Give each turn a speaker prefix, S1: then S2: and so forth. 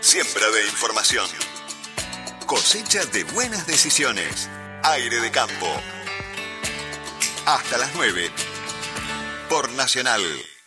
S1: Siembra de información. Cosecha de buenas decisiones. Aire de campo. Hasta las 9. Por Nacional.